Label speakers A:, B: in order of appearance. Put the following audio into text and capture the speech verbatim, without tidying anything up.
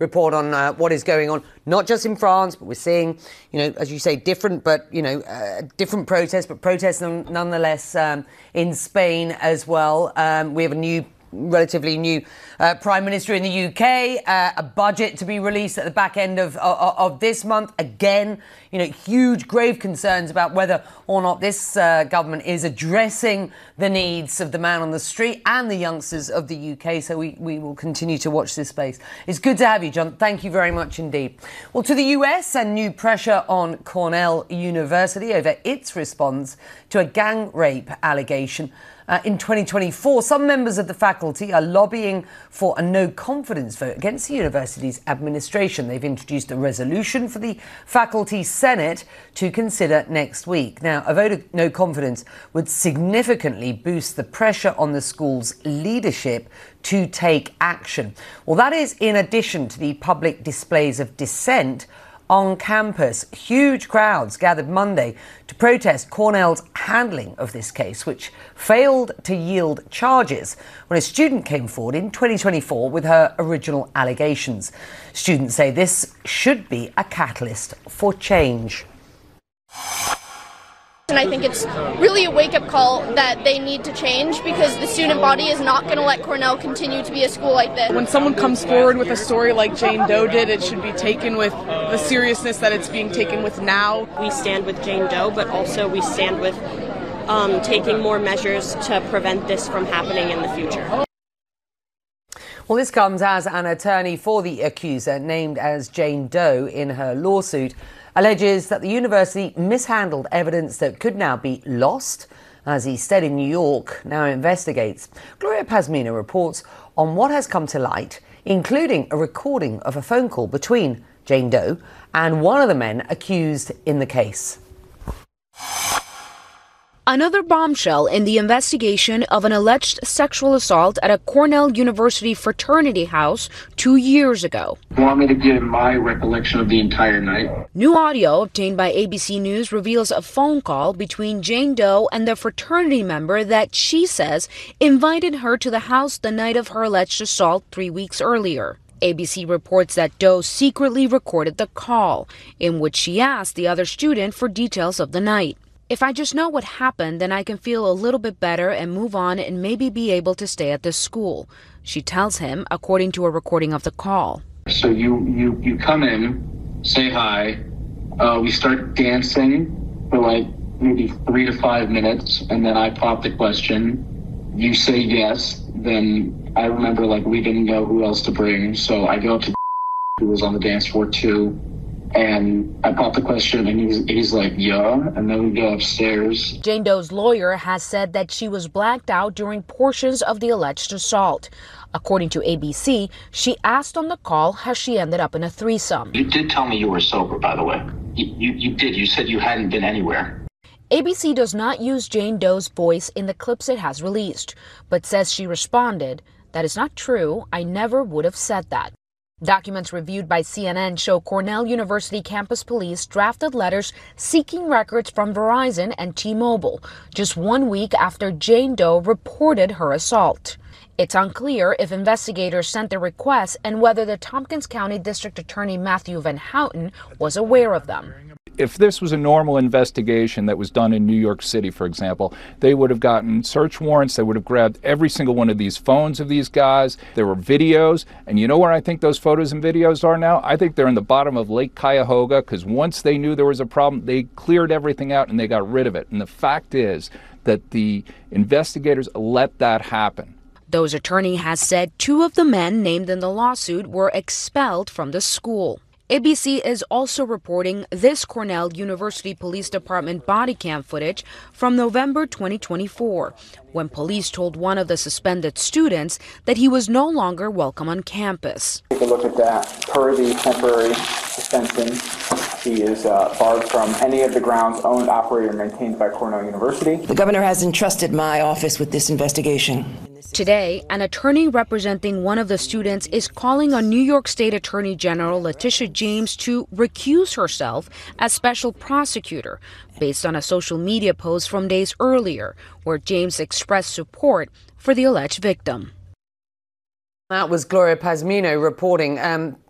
A: report on uh, what is going on, not just in France, but we're seeing, you know, as you say, different, but, you know, uh, different protests, but protests none- nonetheless um, in Spain as well. Um, we have a new relatively new uh, Prime Minister in the U K, uh, a budget to be released at the back end of, of, of this month. Again, you know, huge, grave concerns about whether or not this uh, government is addressing the needs of the man on the street and the youngsters of the U K. So we, we will continue to watch this space. It's good to have you, John. Thank you very much indeed. Well, to the U S and new pressure on Cornell University over its response to a gang rape allegation. Uh, in twenty twenty-four, some members of the faculty are lobbying for a no-confidence vote against the university's administration. They've introduced a resolution for the faculty senate to consider next week. Now, a vote of no confidence would significantly boost the pressure on the school's leadership to take action. Well, that is in addition to the public displays of dissent on campus. Huge crowds gathered Monday to protest Cornell's handling of this case, which failed to yield charges when a student came forward in twenty twenty-four with her original allegations. Students say this should be a catalyst for change.
B: And I think it's really a wake-up call that they need to change, because the student body is not going to let Cornell continue to be a school like this.
C: When someone comes forward with a story like Jane Doe did, it should be taken with the seriousness that it's being taken with now.
D: We stand with Jane Doe, but also we stand with um, taking more measures to prevent this from happening in the future.
A: Well, this comes as an attorney for the accuser, named as Jane Doe in her lawsuit, alleges that the university mishandled evidence that could now be lost, as he said in New York, now investigates. Gloria Pazmina reports on what has come to light, including a recording of a phone call between Jane Doe and one of the men accused in the case.
E: Another bombshell in the investigation of an alleged sexual assault at a Cornell University fraternity house two years ago.
F: You want me to give my recollection of the entire night?
E: New audio obtained by A B C News reveals a phone call between Jane Doe and the fraternity member that she says invited her to the house the night of her alleged assault three weeks earlier. A B C reports that Doe secretly recorded the call, in which she asked the other student for details of the night. If I just know what happened, then I can feel a little bit better and move on and maybe be able to stay at this school, she tells him, according to a recording of the call.
F: So you, you, you come in, say hi, uh, we start dancing for like maybe three to five minutes, and then I pop the question. You say yes, then I remember like we didn't know who else to bring, so I go up to who was on the dance floor too. And I popped the question, and he's, he's like, yeah, and then we go upstairs.
E: Jane Doe's lawyer has said that she was blacked out during portions of the alleged assault. According to A B C, she asked on the call how she ended up in a threesome.
F: You did tell me you were sober, by the way. You, you, you did. You said you hadn't been anywhere.
E: A B C does not use Jane Doe's voice in the clips it has released, but says she responded, "That is not true. I never would have said that." Documents reviewed by C N N show Cornell University campus police drafted letters seeking records from Verizon and T-Mobile just one week after Jane Doe reported her assault. It's unclear if investigators sent the requests and whether the Tompkins County District Attorney Matthew Van Houten was aware of them.
G: If this was a normal investigation that was done in New York City, for example, they would have gotten search warrants. They would have grabbed every single one of these phones of these guys. There were videos. And you know where I think those photos and videos are now? I think they're in the bottom of Lake Cuyahoga, because once they knew there was a problem, they cleared everything out and they got rid of it. And the fact is that the investigators let that happen.
E: Doe's attorney has said two of the men named in the lawsuit were expelled from the school. A B C is also reporting this Cornell University Police Department body cam footage from November twenty twenty-four, when police told one of the suspended students that he was no longer welcome on campus.
H: Take a look at that. Per the temporary suspension, he is uh, barred from any of the grounds owned, operated, or maintained by Cornell University.
I: The governor has entrusted my office with this investigation.
E: Today, an attorney representing one of the students is calling on New York State Attorney General Letitia James to recuse herself as special prosecutor, based on a social media post from days earlier, where James expressed support for the alleged victim.
A: That was Gloria Pazmino reporting. Um,